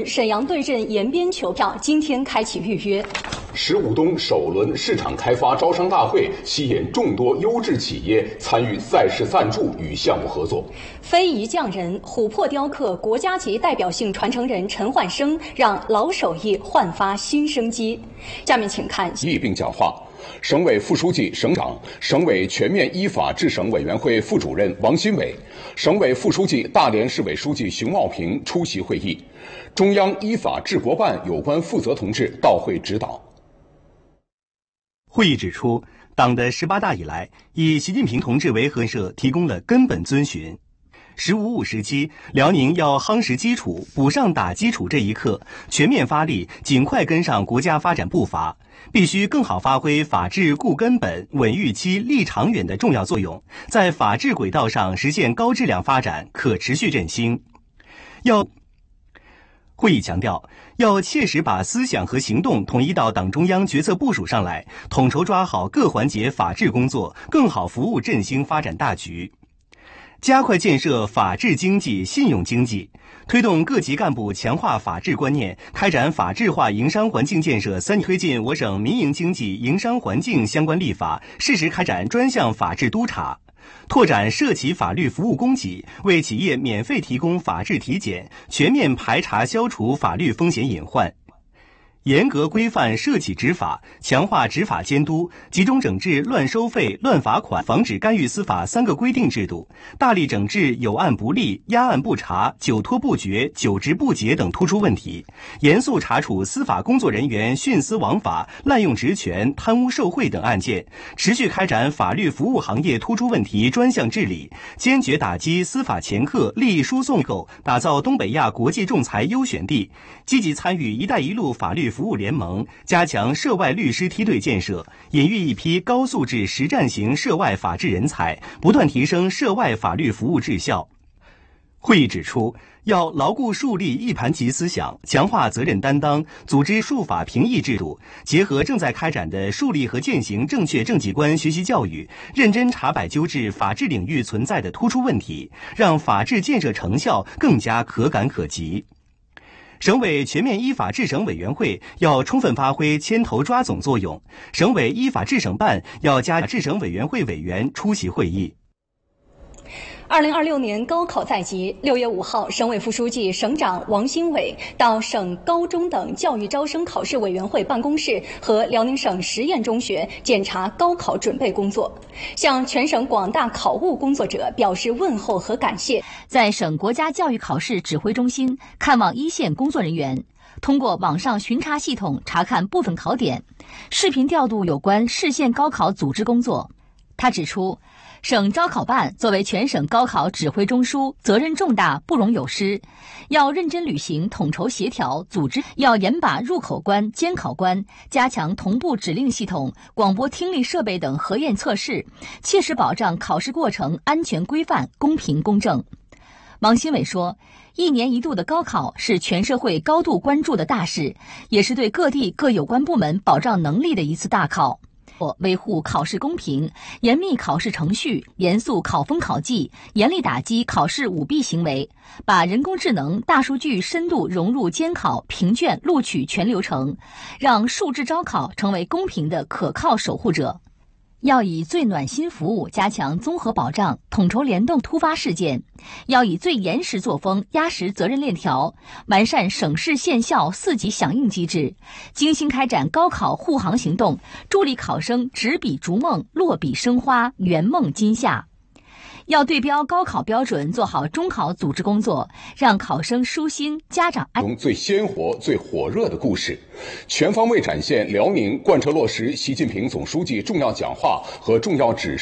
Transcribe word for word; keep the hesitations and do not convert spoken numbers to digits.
沈阳对阵延边球票今天开启预约。 十五冬首轮市场开发招商大会吸引众多优质企业参与赛事赞助与项目合作。 非遗匠人、琥珀雕刻国家级代表性传承人陈焕生让老手艺焕发新生机。下面请看议并讲话。省委副书记、省长、省委全面依法治省委员会副主任王新伟，省委副书记、大连市委书记熊茂平出席会议。中央依法治国办有关负责同志到会指导。 会议指出，党的十八大以来，以习近平同志为核设，提供了根本遵循。十五五时期，辽宁要夯实基础，补上打基础这一课，全面发力，尽快跟上国家发展步伐，必须更好发挥法治固根本、稳预期、立长远的重要作用，在法治轨道上实现高质量发展、可持续振兴。要会议强调，要切实把思想和行动统一到党中央决策部署上来，统筹抓好各环节法治工作，更好服务振兴发展大局。加快建设法治经济、信用经济，推动各级干部强化法治观念，开展法治化营商环境建设三，推进我省民营经济、营商环境相关立法，适时开展专项法治督查，拓展涉企法律服务供给，为企业免费提供法治体检，全面排查消除法律风险隐患。严格规范涉企执法，强化执法监督，集中整治乱收费、乱罚款、防止干预司法三个规定制度，大力整治有案不立、压案不查、久拖不决、久执不解等突出问题，严肃查处司法工作人员徇私枉法、滥用职权、贪污受贿等案件，持续开展法律服务行业突出问题专项治理，坚决打击司法掮客、利益输送口，打造东北亚国际仲裁优选地，积极参与“一带一路”法律服务联盟，加强涉外律师梯队建设，引育一批高素质实战型涉外法治人才，不断提升涉外法律服务质效。会议指出，要牢固树立一盘棋思想，强化责任担当，组织术法评议制度，结合正在开展的树立和践行正确政绩观学习教育，认真查摆纠治法治领域存在的突出问题，让法治建设成效更加可感可及。省委全面依法治省委员会要充分发挥牵头抓总作用，省委依法治省办要加治省委员会委员出席会议。 二零二六年高考在即，六月五号，省委副书记、省长王新伟到省高中等教育招生考试委员会办公室和辽宁省实验中学检查高考准备工作，向全省广大考务工作者表示问候和感谢。 在省国家教育考试指挥中心看望一线工作人员，通过网上巡查系统查看部分考点，视频调度有关市县高考组织工作。他指出，省招考办作为全省高考指挥中枢，责任重大，不容有失，要认真履行统筹协调组织，要严把入口关、监考关，加强同步指令系统、广播听力设备等核验测试，切实保障考试过程安全规范、公平公正。王新伟说，一年一度的高考是全社会高度关注的大事，也是对各地各有关部门保障能力的一次大考。维护考试公平，严密考试程序，严肃考风考纪，严厉打击考试舞弊行为，把人工智能、大数据深度融入监考、评卷、录取全流程，让数字招考成为公平的可靠守护者。要以最暖心服务加强综合保障，统筹联动突发事件；要以最严实作风压实责任链条，完善省市县校四级响应机制，精心开展高考护航行动，助力考生执笔逐梦，落笔生花，圆梦今夏。要对标高考标准，做好中考组织工作，让考生舒心，家长安。 用最鲜活、最火热的故事，全方位展现辽宁贯彻落实习近平总书记重要讲话和重要指示。